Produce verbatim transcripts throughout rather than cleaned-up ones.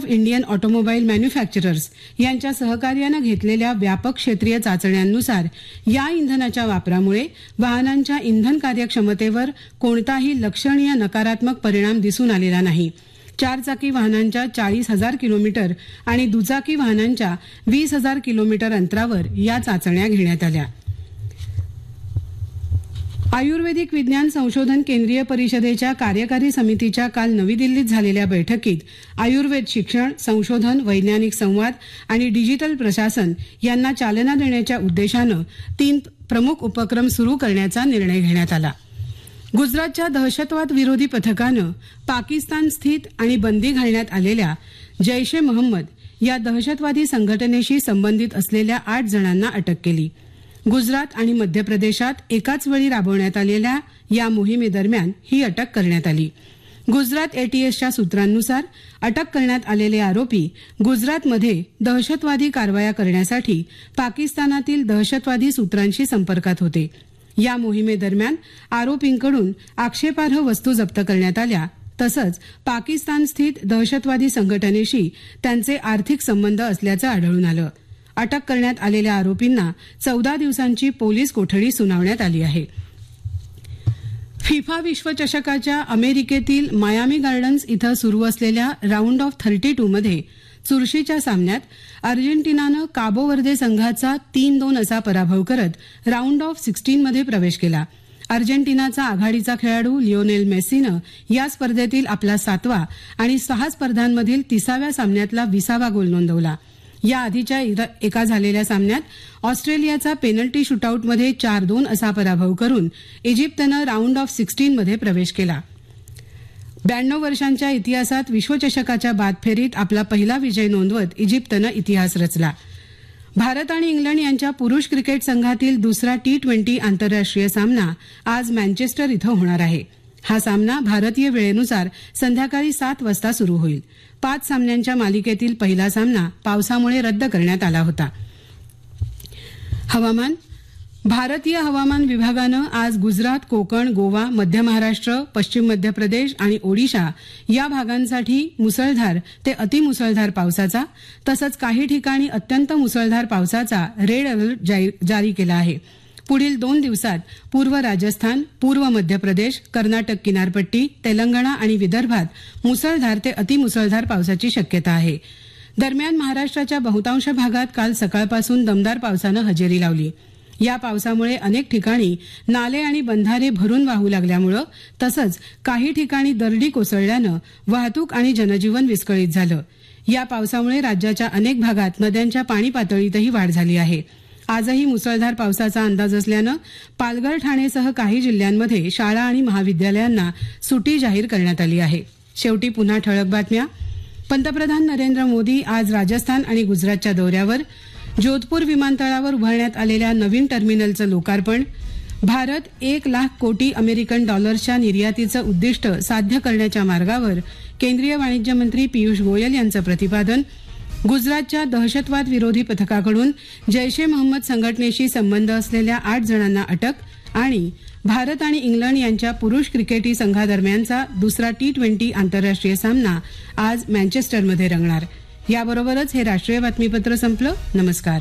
Indian automobile manufacturers यांच्या सहकार्यानं घेतलेल्या व्यापक क्षेत्रीय चाचण्यांनुसार या इंधनाच्या वापरामुळे वाहनांच्या इंधन कार्यक्षमतेवर कोणताही लक्षणीय नकारात्मक परिणाम दिसून आलेला नाही. चारचाकी वाहनांच्या चाळीस हजार किलोमीटर आणि दुचाकी वाहनांच्या वीस हजार किलोमीटर अंतरावर या चाचण्या घेण्यात आल्या. आयुर्वेदिक विज्ञान संशोधन केंद्रीय परिषदेच्या कार्यकारी समितीच्या काल नवी दिल्लीत झालेल्या बैठकीत आयुर्वेद शिक्षण, संशोधन, वैज्ञानिक संवाद आणि डिजिटल प्रशासन यांना चालना देण्याच्या उद्देशानं तीन प्रमुख उपक्रम सुरू करण्याचा निर्णय घेण्यात आला. गुजरातच्या दहशतवाद विरोधी पथकानं पाकिस्तान स्थित आणि बंदी घालण्यात आलेल्या जैश ए मोहम्मद या दहशतवादी संघटनेशी संबंधित असलेल्या आठ जणांना अटक केली. गुजरात आणि मध्य प्रदेशात एकाच वेळी राबवण्यात आलेल्या या मोहिमेदरम्यान ही अटक करण्यात आली. गुजरात एटीएसच्या सूत्रांनुसार अटक करण्यात आलेले आरोपी गुजरातमध्ये दहशतवादी कारवाया करण्यासाठी पाकिस्तानातील दहशतवादी सूत्रांशी संपर्कात होते. या मोहिमेदरम्यान आरोपींकडून आक्षेपार्ह वस्तू जप्त करण्यात आल्या. तसंच पाकिस्तान स्थित दहशतवादी संघटनेशी त्यांचे आर्थिक संबंध असल्याचं आढळून आलं. अटक करण्यात आलेल्या आरोपींना चौदा दिवसांची पोलीस कोठडी सुनावण्यात आली आहे. फिफा विश्वचषकाच्या अमेरिकेतील मायामी गार्डन्स इथं सुरू असलेल्या राऊंड ऑफ थर्टी टू मध्ये चुरशीच्या सामन्यात अर्जेंटिनानं काबो वर्दे संघाचा तीन दोन असा पराभव करत राऊंड ऑफ सिक्स्टीन मध्ये प्रवेश केला. अर्जेंटिनाचा आघाडीचा खेळाडू लिओनेल मेस्सीनं या स्पर्धेतील आपला सातवा आणि सहा स्पर्धांमधील तिसाव्या सामन्यातला विसावा गोल नोंदवला. या आधीच्या एका झालेल्या सामन्यात ऑस्ट्रेलियाचा पेनल्टी शूटआउटमध्ये चार दोन असा पराभव करून इजिप्तनं राऊंड ऑफ सिक्स्टीन मध्ये प्रवेश केला. ब्याण्णव वर्षांच्या इतिहासात विश्वचषकाच्या बाद फेरीत आपला पहिला विजय नोंदवत इजिप्तनं इतिहास रचला. भारत आणि इंग्लंड यांच्या पुरुष क्रिकेट संघातील दुसरा टी ट्वेंटी आंतरराष्ट्रीय सामना आज मँचेस्टर इथं होणार आहे. हा सामना भारतीय वेळेनुसार संध्याकाळी सात वाजता सुरू होईल. पाच सामन्यांच्या मालिकेतील पहिला सामना पावसामुळे रद्द करण्यात आला होता. हवामान. भारतीय हवामान विभागानं आज गुजरात, कोकण, गोवा, मध्य महाराष्ट्र, पश्चिम मध्य प्रदेश आणि ओडिशा या भागांसाठी मुसळधार ते अतिमुसळधार पावसाचा तसंच काही ठिकाणी अत्यंत मुसळधार पावसाचा रेड अलर्ट जारी केला आहे. पुढील दोन दिवसात पूर्व राजस्थान, पूर्व मध्य प्रदेश, कर्नाटक किनारपट्टी, तेलंगणा आणि विदर्भात मुसळधार ते अतिमुसळधार पावसाची शक्यता आहे. दरम्यान महाराष्ट्राच्या बहुतांश भागात काल सकाळपासून दमदार पावसानं हजेरी लावली. या पावसामुळे अनेक ठिकाणी नाले आणि बंधारे भरून वाहू लागल्यामुळे तसंच काही ठिकाणी दरडी कोसळल्यानं वाहतूक आणि जनजीवन विस्कळीत झालं. या पावसामुळे राज्याच्या अनेक भागात नद्यांच्या पाणी पातळीतही वाढ झाली आहे. आजही मुसळधार पावसाचा अंदाज असल्यानं पालघर, ठाणेसह काही जिल्ह्यांमध्ये शाळा आणि महाविद्यालयांना सुट्टी जाहीर करण्यात आली आहे. शेवटी पुन्हा ठळक बातम्या. पंतप्रधान नरेंद्र मोदी आज राजस्थान आणि गुजरातच्या दौऱ्यावर. जोधपूर विमानतळावर उभारण्यात आलेल्या नवीन टर्मिनलचं लोकार्पण. भारत एक लाख कोटी अमेरिकन डॉलर्सच्या निर्यातीचं उद्दिष्ट साध्य करण्याच्या मार्गावर. केंद्रीय वाणिज्य मंत्री पियुष गोयल यांचं प्रतिपादन. गुजरातच्या दहशतवाद विरोधी पथकाकडून जैश ए मोहम्मद संघटनेशी संबंध असलेल्या आठ जणांना अटक. आणि भारत आणि इंग्लंड यांच्या पुरुष क्रिकेटी संघादरम्यानचा दुसरा टी ट्वेंटी आंतरराष्ट्रीय सामना आज मँचेस्टरमध्ये रंगणार. याबरोबरच हे राष्ट्रीय बातमीपत्र संपलं. नमस्कार.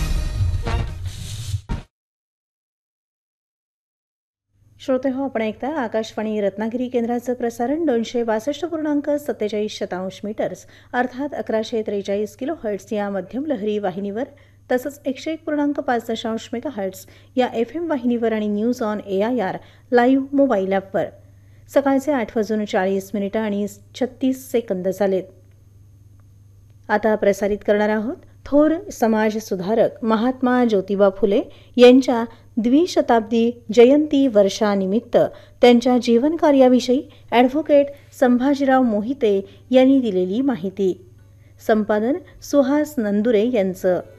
श्रोते हो, आपण ऐकता आकाशवाणी रत्नागिरी केंद्राचं प्रसारण दोनशे बासष्ट पूर्णांक सत्तेचाळीस शतांश मीटर्स अर्थात अकराशे त्रेचाळीस किलो हर्ट्स या मध्यम लहरी वाहिनीवर तसंच एकशे एक पूर्णांक पाच दशांश मेगा हर्ट्स या एफ एम वाहिनीवर आणि news on A I R live mobile ॲपवर. सकाळचे आठ वाजून चाळीस मिनिटं आणि छत्तीस सेकंद झालेत. आता प्रसारित करणार आहोत थोर समाजसुधारक महात्मा ज्योतिबा फुले यांच्या द्विशताब्दी जयंती वर्षानिमित्त त्यांच्या जीवनकार्याविषयी ॲडव्होकेट संभाजीराव मोहिते यांनी दिलेली माहिती. संपादन सुहास नंदुरे यांचं.